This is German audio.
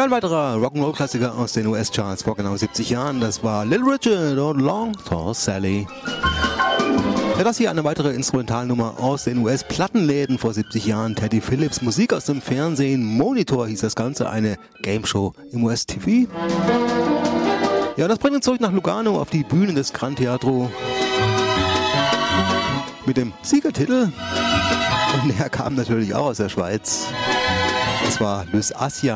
Ein weiterer Rock'n'Roll-Klassiker aus den US-Charts vor genau 70 Jahren, das war Little Richard und Long Tall Sally. Ja, das hier eine weitere Instrumentalnummer aus den US-Plattenläden vor 70 Jahren. Teddy Phillips, Musik aus dem Fernsehen, Monitor hieß das Ganze, eine Gameshow im US-TV. Ja, das bringt uns zurück nach Lugano auf die Bühne des Gran Teatro mit dem Siegertitel. Und der kam natürlich auch aus der Schweiz. Das war Lys Assia.